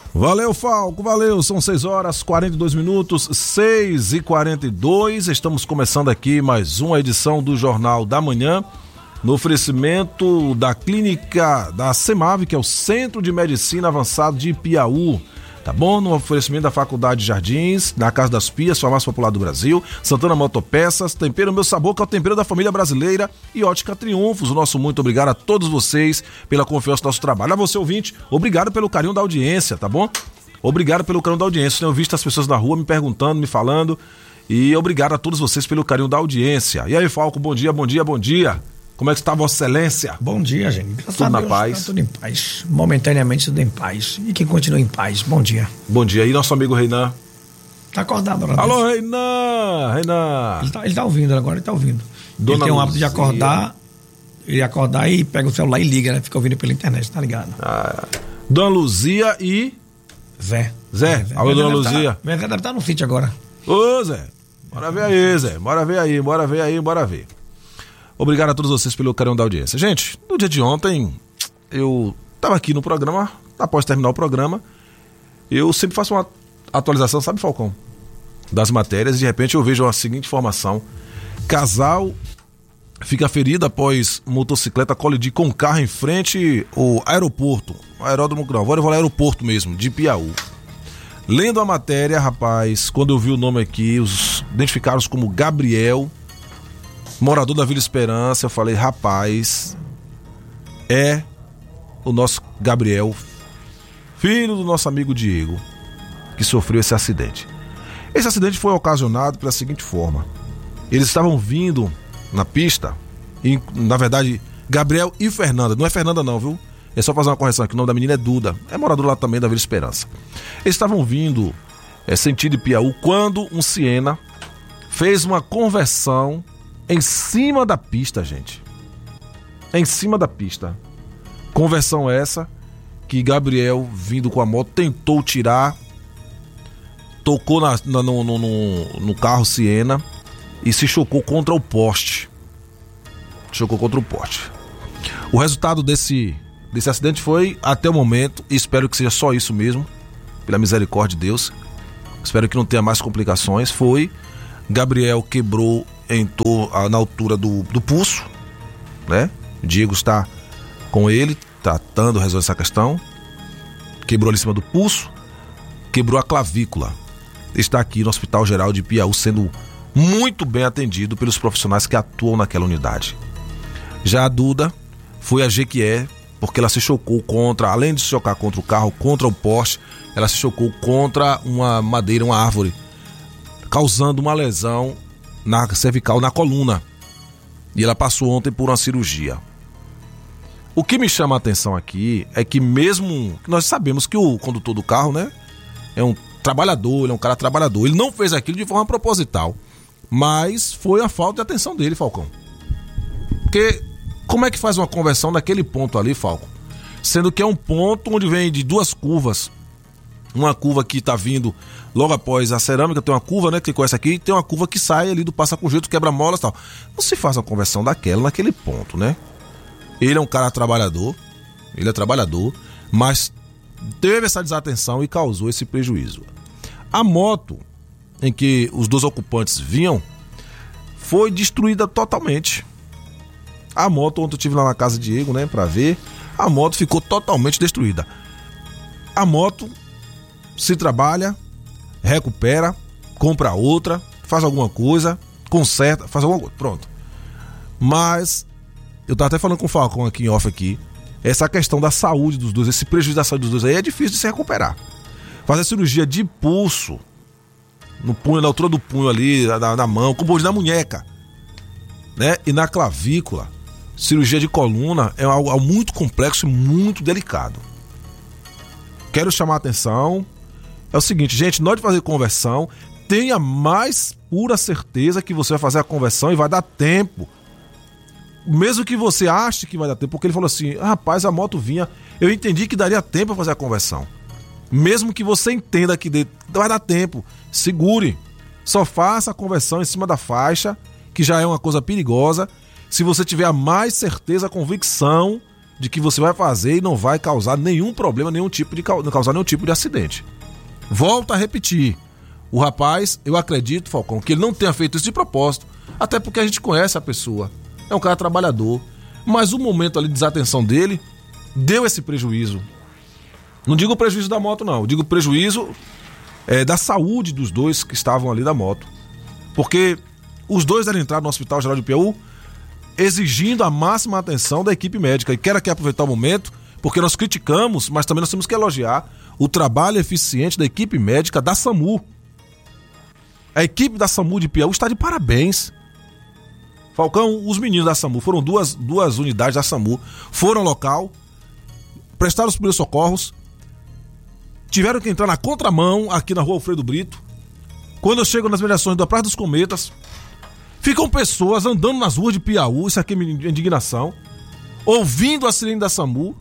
Valeu, Falco, valeu, são 6h42, 6h42, estamos começando aqui mais uma edição do Jornal da Manhã, no oferecimento da clínica da CEMAV, que é o Centro de Medicina Avançado de Piauí, tá bom? No oferecimento da Faculdade de Jardins, da Casa das Pias, farmácia popular do Brasil, Santana Motopeças, Tempero Meu Sabor, que é o tempero da família brasileira, e Ótica Triunfos. O nosso muito obrigado a todos vocês pela confiança no nosso trabalho. A você, ouvinte, obrigado pelo carinho da audiência, tá bom? Obrigado pelo carinho da audiência. Tenho visto as pessoas na rua me perguntando, me falando, e obrigado a todos vocês pelo carinho da audiência. E aí, Falco, bom dia, bom dia, bom dia. Como é que está, Vossa Excelência? Bom dia, gente. Tudo na paz? Tá tudo em paz. Momentaneamente tudo em paz. E quem continua em paz. Bom dia. Bom dia. E nosso amigo Reinan? Tá acordado, Ronaldo. Alô, Reinan! Ele tá ouvindo agora, ele tá ouvindo. Dona ele tem um hábito de Luzia. acordar e pega o celular e liga, né? Fica ouvindo pela internet, tá ligado? Dona Luzia e... Zé. Alô, Dona Luzia. Zé deve estar no sítio agora. Ô, Zé. Bora ver aí, Zé. Bora ver. Obrigado a todos vocês pelo carinho da audiência. Gente, no dia de ontem, eu tava aqui no programa, após terminar o programa, eu sempre faço uma atualização, sabe, Falcão? Das matérias, e de repente eu vejo a seguinte informação: casal fica ferido após motocicleta colidir com carro em frente ao aeroporto, aeródromo, não, agora eu vou ao aeroporto mesmo, de Piauí. Lendo a matéria, rapaz, quando eu vi o nome aqui, os identificaram como Gabriel, morador da Vila Esperança, eu falei, rapaz, é o nosso Gabriel, filho do nosso amigo Diego, que sofreu esse acidente. Esse acidente foi ocasionado pela seguinte forma: eles estavam vindo na pista, e, na verdade, Gabriel e Fernanda, não é Fernanda não, viu? É só fazer uma correção aqui, o nome da menina é Duda, é morador lá também da Vila Esperança. Eles estavam vindo sentido de Piauí, quando um Siena fez uma conversão em cima da pista, gente. Em cima da pista. Conversão essa que Gabriel, vindo com a moto, tentou tirar, tocou no carro Siena e se chocou contra o poste. O resultado desse acidente foi, até o momento, e espero que seja só isso mesmo, pela misericórdia de Deus, espero que não tenha mais complicações, foi Gabriel quebrou na altura do pulso, né? O Diego está com ele, tratando, resolvendo essa questão. Quebrou ali em cima do pulso, quebrou a clavícula. Está aqui no Hospital Geral de Piauí, sendo muito bem atendido pelos profissionais que atuam naquela unidade. Já a Duda foi a Jequié, porque ela se chocou além de se chocar contra o carro, contra o poste, ela se chocou contra uma madeira, uma árvore, causando uma lesão na cervical, na coluna, e ela passou ontem por uma cirurgia. O que me chama a atenção aqui é que, mesmo que nós sabemos que o condutor do carro, né, é um trabalhador, ele é um cara trabalhador, ele não fez aquilo de forma proposital, mas foi a falta de atenção dele, Falcão. Porque como é que faz uma conversão naquele ponto ali, Falco? Sendo que é um ponto onde vem de duas curvas. Uma curva que está vindo logo após a cerâmica, tem uma curva, né, que conhece aqui, e tem uma curva que sai ali do passa com jeito, quebra-molas e tal. Não se faz uma conversão daquela naquele ponto, né? Ele é um cara trabalhador, mas teve essa desatenção e causou esse prejuízo. A moto em que os dois ocupantes vinham foi destruída totalmente. A moto, ontem eu estive lá na casa de Diego, né, pra ver, a moto ficou totalmente destruída. A moto se trabalha, recupera, compra outra, faz alguma coisa, conserta, faz alguma coisa, pronto. Mas eu tava até falando com o Falcão aqui em off aqui, essa questão da saúde dos dois, esse prejuízo da saúde dos dois aí é difícil de se recuperar. Fazer cirurgia de pulso, no punho, na altura do punho ali, na mão, com o borde da munheca, né, e na clavícula, cirurgia de coluna é algo muito complexo e muito delicado. Quero chamar a atenção. É o seguinte, gente, na hora de fazer conversão, tenha mais pura certeza que você vai fazer a conversão e vai dar tempo. Mesmo que você ache que vai dar tempo, porque ele falou assim, rapaz, a moto vinha, eu entendi que daria tempo para fazer a conversão. Mesmo que você entenda que vai dar tempo, segure. Só faça a conversão em cima da faixa, que já é uma coisa perigosa, se você tiver a mais certeza, a convicção de que você vai fazer e não vai causar nenhum problema, não causar nenhum tipo de acidente. Volto a repetir, o rapaz, eu acredito, Falcão, que ele não tenha feito isso de propósito, até porque a gente conhece a pessoa, é um cara trabalhador, mas o momento ali de desatenção dele deu esse prejuízo. Não digo o prejuízo da moto não, eu digo o prejuízo da saúde dos dois que estavam ali da moto, porque os dois eram entrados no Hospital Geral de Piauí exigindo a máxima atenção da equipe médica, e quero aqui aproveitar o momento, porque nós criticamos, mas também nós temos que elogiar o trabalho eficiente da equipe médica da SAMU. A equipe da SAMU de Piauí está de parabéns. Falcão, os meninos da SAMU, foram duas unidades da SAMU, foram ao local, prestaram os primeiros socorros, tiveram que entrar na contramão aqui na rua Alfredo Brito. Quando eu chego nas mediações da Praia dos Cometas, ficam pessoas andando nas ruas de Piauí, isso aqui é minha indignação, ouvindo a sirene da SAMU,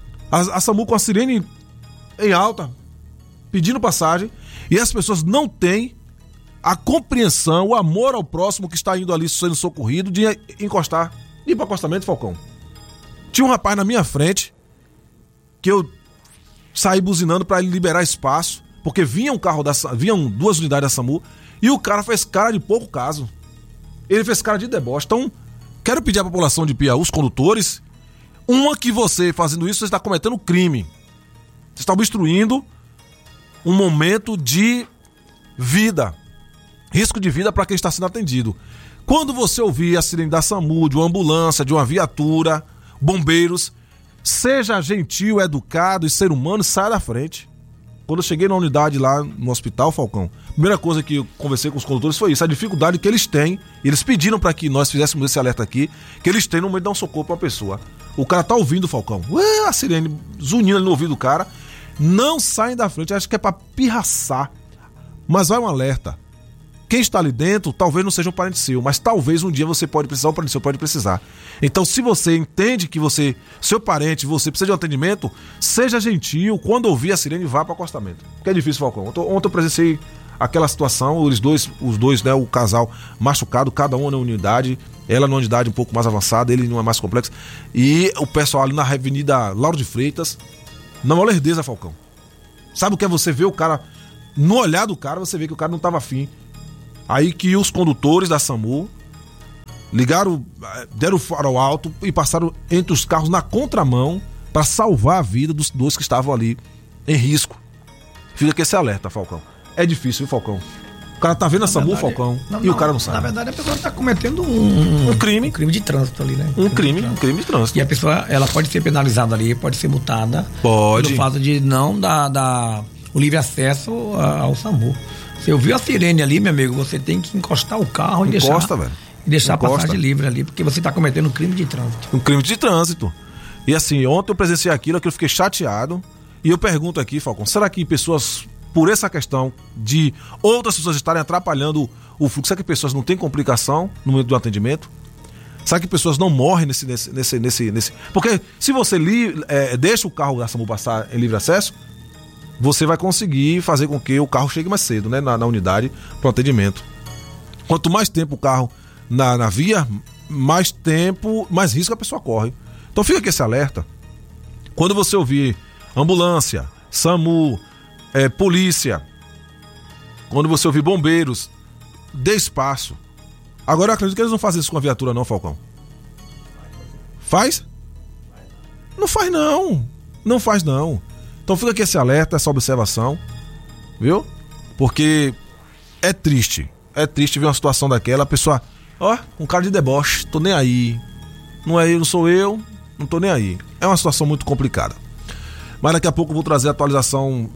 a SAMU com a sirene em alta, pedindo passagem, e as pessoas não têm a compreensão, o amor ao próximo que está indo ali sendo socorrido, de encostar, de ir para acostamento, Falcão. Tinha um rapaz na minha frente que eu saí buzinando para ele liberar espaço, porque vinham duas unidades da SAMU e o cara fez cara de pouco caso. Ele fez cara de deboche. Então, quero pedir à população de Piauí, os condutores, que você fazendo isso, você está cometendo crime. Você está obstruindo um momento de vida. Risco de vida para quem está sendo atendido. Quando você ouvir a sirene da SAMU, de uma ambulância, de uma viatura, bombeiros, seja gentil, educado e ser humano, saia da frente. Quando eu cheguei na unidade lá no hospital, Falcão, a primeira coisa que eu conversei com os condutores foi isso, a dificuldade que eles têm, eles pediram para que nós fizéssemos esse alerta aqui, que eles têm no momento de dar um socorro para uma pessoa. O cara tá ouvindo, Falcão, a sirene zunindo ali no ouvido do cara, não saem da frente, acho que é para pirraçar, mas vai um alerta. Quem está ali dentro, talvez não seja um parente seu, mas talvez um dia você pode precisar, um parente seu pode precisar. Então, se você entende que seu parente, você precisa de um atendimento, seja gentil, quando ouvir a sirene, vá para o acostamento. Porque é difícil, Falcão. Ontem eu presenciei aquela situação, os dois, né, o casal machucado, cada um na unidade, ela numa unidade um pouco mais avançada, ele numa mais complexa, e o pessoal ali na Avenida Lauro de Freitas, na maior lerdeza, Falcão. Sabe o que é você ver o cara, no olhar do cara, você vê que o cara não estava afim. Aí que os condutores da SAMU deram o farol alto e passaram entre os carros na contramão para salvar a vida dos dois que estavam ali em risco. Fica aqui esse alerta, Falcão. É difícil, viu, Falcão? O cara tá vendo a SAMU, Falcão, o cara não sabe. Na verdade, a pessoa tá cometendo um crime de trânsito ali, né? Um crime de trânsito. E a pessoa, ela pode ser penalizada ali, pode ser multada. Pode. Pelo fato de não dar o livre acesso ao SAMU. Se eu vi a sirene ali, meu amigo, você tem que encostar o carro e deixar a passagem livre ali, porque você está cometendo um crime de trânsito. Um crime de trânsito. E assim, ontem eu presenciei aquilo que eu fiquei chateado. E eu pergunto aqui, Falcão, será que pessoas, por essa questão de outras pessoas estarem atrapalhando o fluxo, será que pessoas não têm complicação no momento do atendimento? Será que pessoas não morrem nesse... Porque se você deixa o carro da SAMU passar em livre acesso, você vai conseguir fazer com que o carro chegue mais cedo, né, na unidade para o atendimento. Quanto mais tempo o carro na via, mais risco a pessoa corre. Então fica aqui esse alerta. Quando você ouvir ambulância, SAMU, polícia, quando você ouvir bombeiros, dê espaço. Agora eu acredito que eles não fazem isso com a viatura não, Falcão. Faz? Não faz não. Não faz não. Então fica aqui esse alerta, essa observação, viu? Porque é triste ver uma situação daquela, a pessoa, com cara de deboche, tô nem aí, não sou eu, não tô nem aí. É uma situação muito complicada. Mas daqui a pouco eu vou trazer a atualização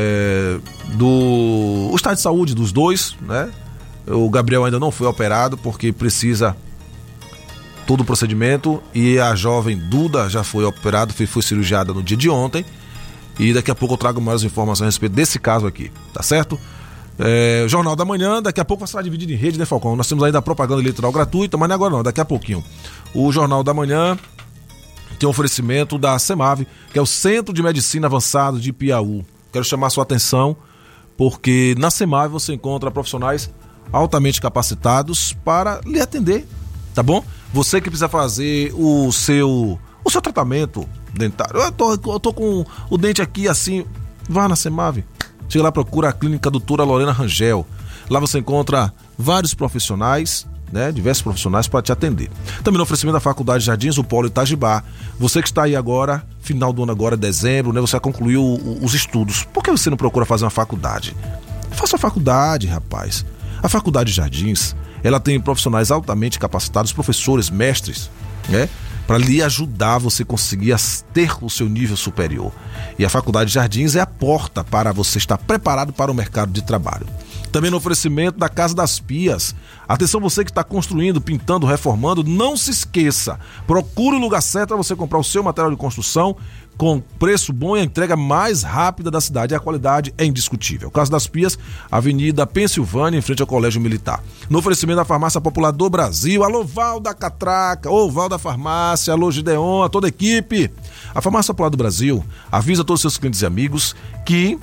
do estado de saúde dos dois, né? O Gabriel ainda não foi operado porque precisa todo o procedimento, e a jovem Duda já foi operada, foi cirurgiada no dia de ontem. E daqui a pouco eu trago mais informações a respeito desse caso aqui, tá certo? Jornal da Manhã, daqui a pouco vai ser dividido em rede, né, Falcão? Nós temos ainda a propaganda eleitoral gratuita, mas não é agora não, daqui a pouquinho. O Jornal da Manhã tem um oferecimento da CEMAV, que é o Centro de Medicina Avançado de Piauí. Quero chamar a sua atenção, porque na CEMAV você encontra profissionais altamente capacitados para lhe atender, tá bom? Você que precisa fazer o seu seu tratamento dentário. Eu tô com o dente aqui assim, vá na Semave. Chega lá, procura a clínica doutora Lorena Rangel. Lá você encontra vários profissionais, né, diversos profissionais para te atender. Também no oferecimento da Faculdade Jardins, o Polo Itajibá. Você que está aí agora, final do ano agora, dezembro, né, você concluiu os estudos. Por que você não procura fazer uma faculdade? Faça a faculdade, rapaz. A Faculdade Jardins, ela tem profissionais altamente capacitados, professores, mestres, né, para lhe ajudar você conseguir ter o seu nível superior. E a Faculdade Jardins é a porta para você estar preparado para o mercado de trabalho. Também no oferecimento da Casa das Pias. Atenção, você que está construindo, pintando, reformando, não se esqueça. Procure o lugar certo para você comprar o seu material de construção com preço bom e a entrega mais rápida da cidade. A qualidade é indiscutível. Casa das Pias, Avenida Pensilvânia, em frente ao Colégio Militar. No oferecimento da Farmácia Popular do Brasil. Alô, Val da Catraca, ô Val da Farmácia, alô Gideon, a toda a equipe. A Farmácia Popular do Brasil avisa todos os seus clientes e amigos que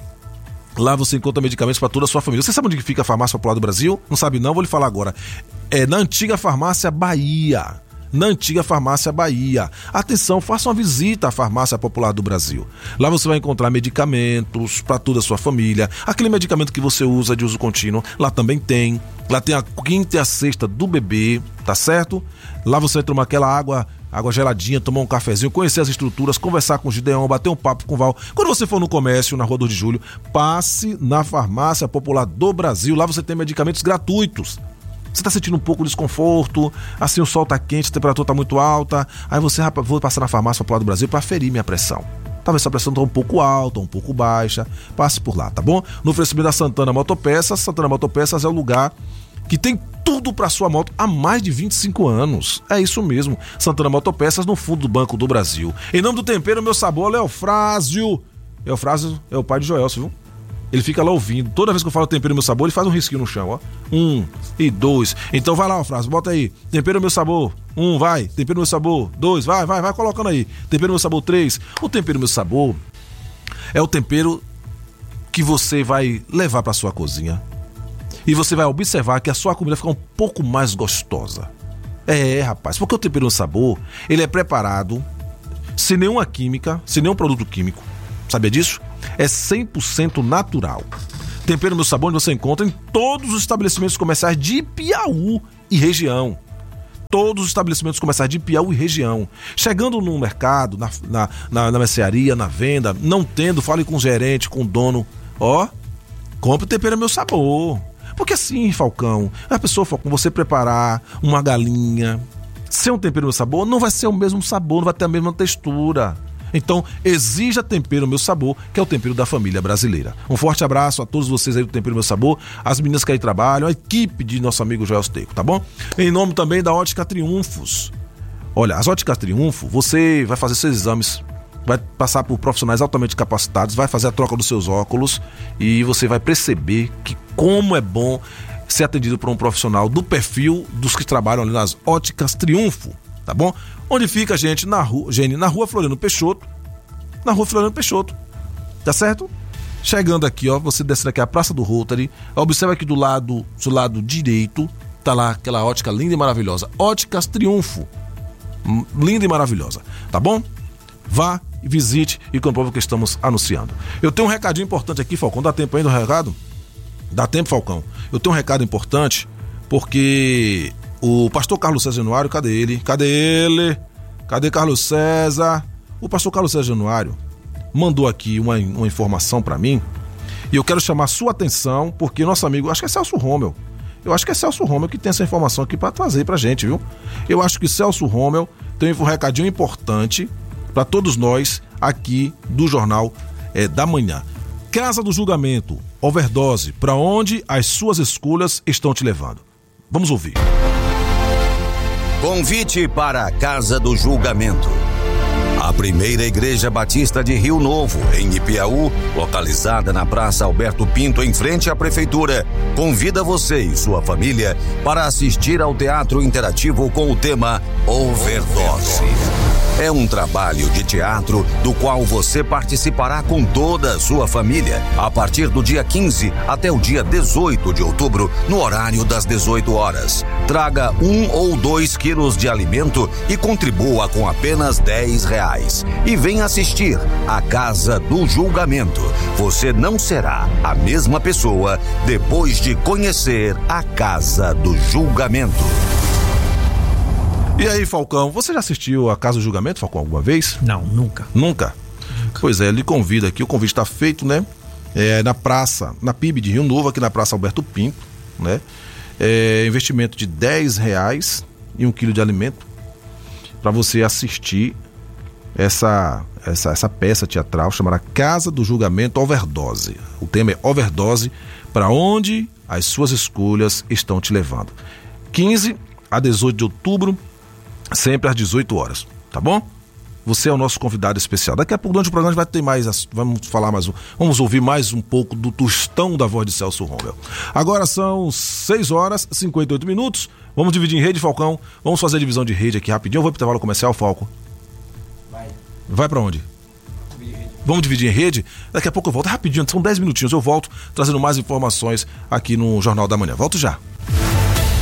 lá você encontra medicamentos para toda a sua família. Você sabe onde fica a Farmácia Popular do Brasil? Não sabe não? Vou lhe falar agora. É na antiga Farmácia Bahia. Na antiga Farmácia Bahia. Atenção, faça uma visita à Farmácia Popular do Brasil. Lá você vai encontrar medicamentos para toda a sua família. Aquele medicamento que você usa de uso contínuo, lá também tem. Lá tem a quinta e a sexta do bebê, tá certo? Lá você vai tomar aquela água geladinha, tomar um cafezinho, conhecer as estruturas, conversar com o Gideon, bater um papo com o Val. Quando você for no comércio, na Rua 2 de Julho, passe na Farmácia Popular do Brasil. Lá você tem medicamentos gratuitos. Você está sentindo um pouco de desconforto, assim o sol está quente, a temperatura está muito alta, aí você, rapaz, vou passar na Farmácia Popular do Brasil para aferir minha pressão. Talvez sua pressão está um pouco alta, um pouco baixa, passe por lá, tá bom? No oferecimento da Santana Motopeças. Santana Motopeças é o lugar que tem tudo para sua moto há mais de 25 anos. É isso mesmo, Santana Motopeças, no fundo do Banco do Brasil. Em nome do tempero, meu sabor, Leofrásio. Leofrásio é o pai de Joelcio, viu? Ele fica lá ouvindo. Toda vez que eu falo tempero meu sabor, ele faz um risquinho no chão, ó. 1 e 2. Então vai lá, Leofrásio, bota aí. Tempero meu sabor. 1, vai. Tempero meu sabor. 2, vai colocando aí. Tempero meu sabor 3. O tempero meu sabor é o tempero que você vai levar para sua cozinha. E você vai observar que a sua comida fica um pouco mais gostosa. Rapaz, porque o tempero no sabor, ele é preparado sem nenhuma química, sem nenhum produto químico. Sabia disso? É 100% natural. Tempero meu sabor você encontra em todos os estabelecimentos comerciais de Piauí e região. Todos os estabelecimentos comerciais de Piauí e região. Chegando no mercado, na mercearia, na venda, não tendo, fale com o gerente, com o dono. Ó, compre o tempero meu sabor. Porque assim, Falcão, a pessoa, Falcão, você preparar uma galinha sem um tempero meu sabor, não vai ser o mesmo sabor, não vai ter a mesma textura. Então, exija Tempero Meu Sabor, que é o tempero da família brasileira. Um forte abraço a todos vocês aí do Tempero Meu Sabor, as meninas que aí trabalham, a equipe de nosso amigo Joel Teco, tá bom? Em nome também da Ótica Triunfos. Olha, as Óticas Triunfo, você vai fazer seus exames, vai passar por profissionais altamente capacitados, vai fazer a troca dos seus óculos e você vai perceber que como é bom ser atendido por um profissional do perfil dos que trabalham ali nas Óticas Triunfo, tá bom? Onde fica, gente? Na Rua Floriano Peixoto. Na Rua Floriano Peixoto, tá certo? Chegando aqui, ó, você descendo aqui a Praça do Rotary, observa aqui do lado direito, tá lá aquela ótica linda e maravilhosa. Óticas Triunfo. Linda e maravilhosa, tá bom? Vá e visite e comprove o que estamos anunciando. Eu tenho um recadinho importante aqui, Falcão. Dá tempo ainda do recado? Dá tempo, Falcão? Eu tenho um recado importante porque o pastor Carlos César Januário, cadê ele? Cadê ele? Cadê Carlos César? O pastor Carlos César Januário mandou aqui uma informação para mim e eu quero chamar sua atenção porque nosso amigo, acho que é Celso Romeu. Eu acho que é Celso Romeu que tem essa informação aqui para trazer pra gente, viu? Eu acho que Celso Romeu tem um recadinho importante para todos nós aqui do Jornal da Manhã. Casa do Julgamento, overdose, para onde as suas escolhas estão te levando? Vamos ouvir. Convite para a Casa do Julgamento. A A primeira igreja batista de Rio Novo, em Ipiaú, localizada na Praça Alberto Pinto, em frente à prefeitura, convida você e sua família para assistir ao teatro interativo com o tema Overdose. É um trabalho de teatro do qual você participará com toda a sua família a partir do dia 15 até o dia 18 de outubro, no horário das 18 horas. Traga 1 ou 2 quilos de alimento e contribua com apenas R$10. E venha assistir a Casa do Julgamento. Você não será a mesma pessoa depois de conhecer a Casa do Julgamento. E aí, Falcão, você já assistiu a Casa do Julgamento, Falcão, alguma vez? Não, nunca. Nunca? Pois é, ele convida aqui, o convite está feito, né? Na praça, na PIB de Rio Novo, aqui na Praça Alberto Pinto, né? Investimento de R$10 e 1 quilo de alimento para você assistir essa peça teatral chamada Casa do Julgamento Overdose. O tema é Overdose, para onde as suas escolhas estão te levando. 15 a 18 de outubro, sempre às 18 horas, tá bom? Você é o nosso convidado especial. Daqui a pouco, durante o programa, vai ter mais, vamos ouvir mais um pouco do tostão da voz de Celso Rommel. Agora são 6 horas e 58 minutos. Vamos dividir em rede, Falcão. Vamos fazer a divisão de rede aqui rapidinho. Eu vou pro intervalo comercial, Falco. Vai pra onde? Vamos dividir em rede? Daqui a pouco eu volto rapidinho, são 10 minutinhos. Eu volto trazendo mais informações aqui no Jornal da Manhã. Volto já.